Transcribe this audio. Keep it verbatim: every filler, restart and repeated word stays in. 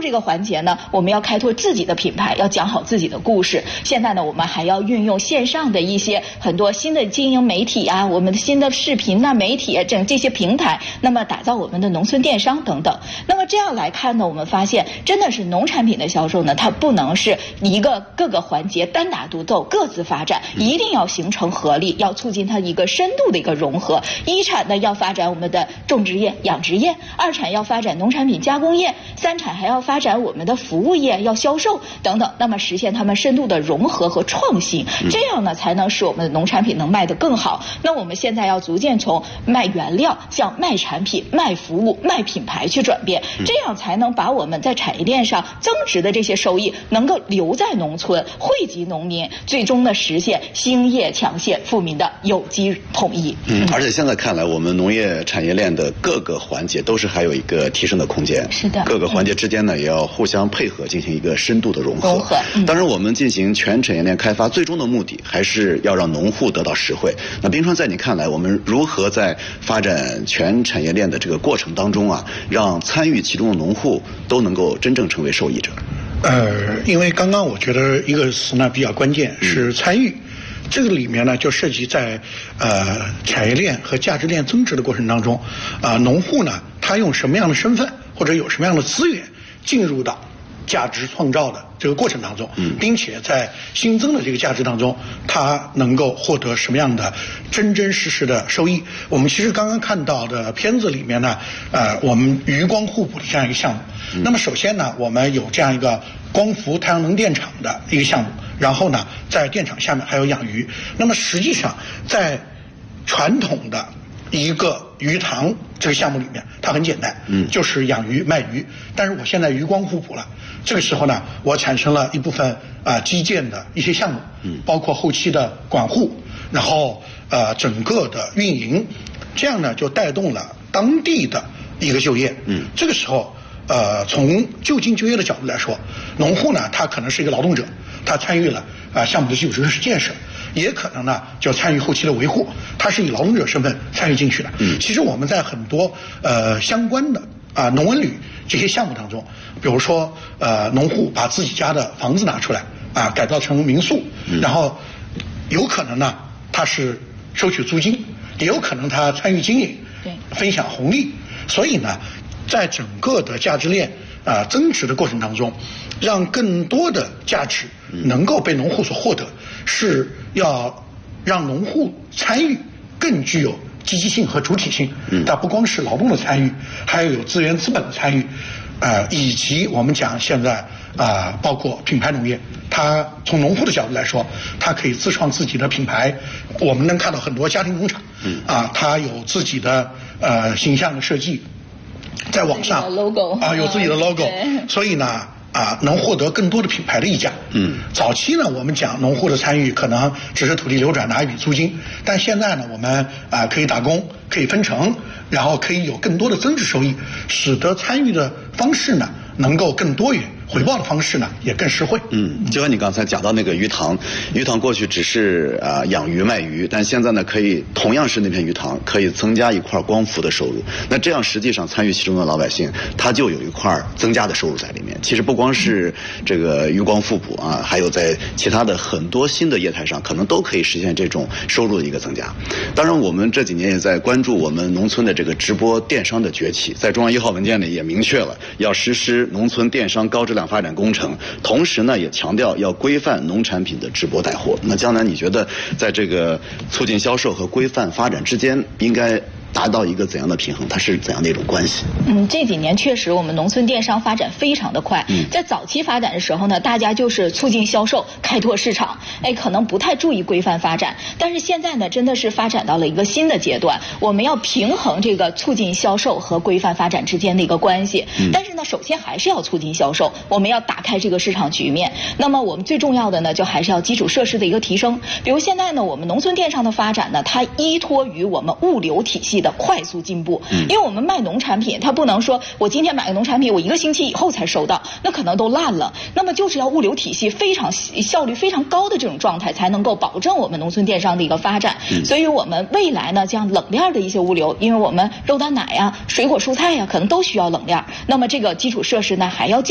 售这个环节呢，我们要开拓自己的品牌，要讲好自己的故事。现在呢，我们还要运用线上的一些很多新的经营媒体啊，我们的新的视频呐、媒体啊，这这些平台，那么打造我们的农村电商等等。那么这样来看呢，我们发现真的是农产品的销售呢，它不能是一个各个环节单打独斗、各自发展，一定要形成合力，要促进它一个深度的一个融合。一产呢要发展我们的种植业、养殖业，二产要发展农产品加工业，三产还要发展我们的服务业，要销售等等。那么实现它们深度的融合和创新，这样呢才能使我们的农产品能卖得更好。那我们现在要逐渐从卖原料向卖产品、卖服务、卖品牌去转变，这样才能把我们在产业链上增值的这些收益能够留在农村，惠及农民，最终呢实现兴业强县富民的有机统一。 嗯，而且现在看来，我们农业产业链的各个环节都是还有一个提升的空间。 是的， 各个环节之间呢也要互相配合，进行一个深度的融合。 融合。嗯、 当然，我们进行全产业链开发，最终的目的还是要让农户得到实惠。那冰川，在你看来，我们如何在发展全产业链的这个过程当中啊，让参与其中的农户都能够真正成为受益者？ 呃，因为刚刚我觉得一个词呢比较关键，是参与。嗯这个里面呢，就涉及在呃产业链和价值链增值的过程当中，啊、呃，农户呢，他用什么样的身份或者有什么样的资源进入到价值创造的这个过程当中，并且在新增的这个价值当中，他能够获得什么样的真真实实的收益？我们其实刚刚看到的片子里面呢，呃，我们渔光互补的这样一个项目。那么首先呢，我们有这样一个光伏太阳能电厂的一个项目，然后呢，在电厂下面还有养鱼。那么实际上，在传统的一个鱼塘这个项目里面，它很简单，嗯，就是养鱼卖鱼。但是我现在渔光互补了，这个时候呢，我产生了一部分啊、呃、基建的一些项目，嗯，包括后期的管护，然后呃整个的运营，这样呢就带动了当地的一个就业，嗯，这个时候。呃，从就近就业的角度来说，农户呢，他可能是一个劳动者，他参与了啊、呃、项目的基础设施建设，也可能呢就参与后期的维护，他是以劳动者身份参与进去的。嗯，其实我们在很多呃相关的啊、呃、农文旅这些项目当中，比如说呃农户把自己家的房子拿出来啊、呃、改造成民宿，嗯、然后有可能呢他是收取租金，也有可能他参与经营，对，分享红利，所以呢。在整个的价值链啊、呃、增值的过程当中，让更多的价值能够被农户所获得，是要让农户参与更具有积极性和主体性。它不光是劳动的参与，还要有资源资本的参与，呃，以及我们讲现在啊、呃，包括品牌农业，它从农户的角度来说，它可以自创自己的品牌。我们能看到很多家庭农场，啊，它有自己的呃形象的设计。在网上啊有自己的 logo， 所以呢啊能获得更多的品牌的溢价。嗯，早期呢我们讲农户的参与可能只是土地流转拿一笔租金，但现在呢我们啊可以打工，可以分成，然后可以有更多的增值收益，使得参与的方式呢能够更多元。回报的方式呢也更实惠。嗯， 就像你刚才讲到那个鱼塘，鱼塘过去只是啊、呃、养鱼卖鱼，但现在呢可以同样是那片鱼塘，可以增加一块光伏的收入。那这样实际上参与其中的老百姓，他就有一块增加的收入在里面。其实不光是这个渔光互补啊，还有在其他的很多新的业态上，可能都可以实现这种收入的一个增加。当然，我们这几年也在关注我们农村的这个直播电商的崛起，在中央一号文件里也明确了要实施农村电商高质量发展工程，同时呢也强调要规范农产品的直播带货。那江南，你觉得在这个促进销售和规范发展之间应该达到一个怎样的平衡？它是怎样的一种关系？ 嗯，这几年确实我们农村电商发展非常的快。嗯，在早期发展的时候呢，大家就是促进销售、开拓市场，哎，可能不太注意规范发展。但是现在呢，真的是发展到了一个新的阶段，我们要平衡这个促进销售和规范发展之间的一个关系。嗯，但是呢，首先还是要促进销售，我们要打开这个市场局面。那么我们最重要的呢，就还是要基础设施的一个提升。比如现在呢，我们农村电商的发展呢，它依托于我们物流体系的快速进步。因为我们卖农产品，它不能说我今天买个农产品，我一个星期以后才收到，那可能都烂了。那么就是要物流体系非常效率非常高的这种状态，才能够保证我们农村电商的一个发展。所以我们未来呢，像冷链的一些物流，因为我们肉蛋奶呀、水果蔬菜呀，可能都需要冷链。那么这个基础设施呢，还要